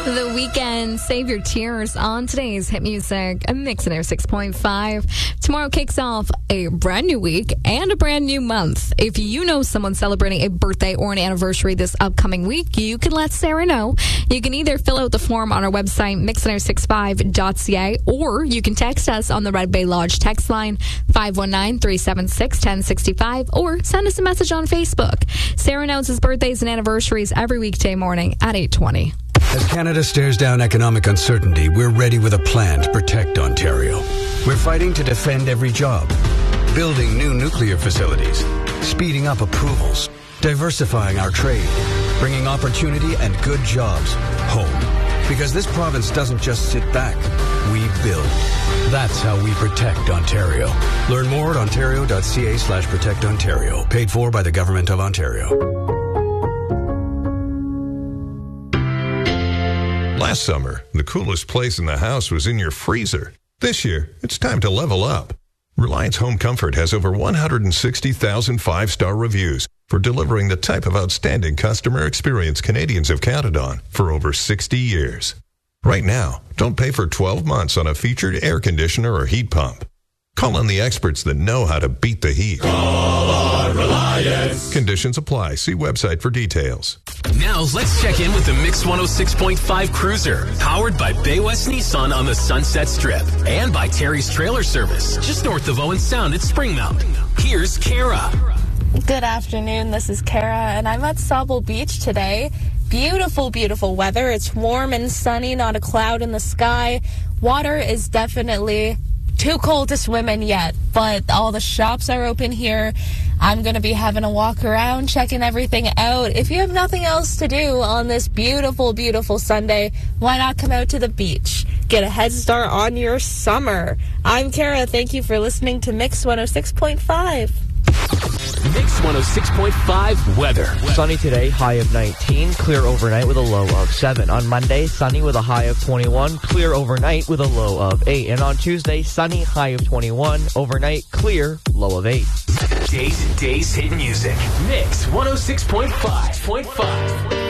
The Weeknd, Save Your Tears on today's Hit Music, a Mix in Air 6.5. Tomorrow kicks off a brand new week and a brand new month. If you know someone celebrating a birthday or an anniversary this upcoming week, you can let Sarah know. You can either fill out the form on our website, mixinair65.ca, or you can text us on the Red Bay Lodge text line, 519-376-1065, or send us a message on Facebook. Sarah announces birthdays and anniversaries every weekday morning at 8:20. As Canada stares down economic uncertainty, we're ready with a plan to protect Ontario. We're fighting to defend every job, building new nuclear facilities, speeding up approvals, diversifying our trade, bringing opportunity and good jobs home. Because this province doesn't just sit back, we build. That's how we protect Ontario. Learn more at ontario.ca/protectontario. Paid for by the Government of Ontario. Last summer, the coolest place in the house was in your freezer. This year, it's time to level up. Reliance Home Comfort has over 160,000 five-star reviews for delivering the type of outstanding customer experience Canadians have counted on for over 60 years. Right now, don't pay for 12 months on a featured air conditioner or heat pump. Call on the experts that know how to beat the heat. Call on Reliance. Conditions apply. See website for details. Now let's check in with the Mix 106.5 Cruiser, powered by Bay West Nissan on the Sunset Strip and by Terry's Trailer Service, just north of Owen Sound at Springmount. Here's Kara. Good afternoon, this is Kara, and I'm at Sauble Beach today. Beautiful, beautiful weather. It's warm and sunny, not a cloud in the sky. Water is definitely too cold to swim in yet, but all the shops are open here. I'm going to be having a walk around, checking everything out. If you have nothing else to do on this beautiful, beautiful Sunday, why not come out to the beach? Get a head start on your summer. I'm Kara. Thank you for listening to Mix 106.5. Mix 106.5 weather. Sunny today, high of 19. Clear overnight with a low of 7. On Monday, sunny with a high of 21. Clear overnight with a low of 8. And on Tuesday, sunny, high of 21. Overnight, clear, low of 8. Days Hit Music. Mix 106.5.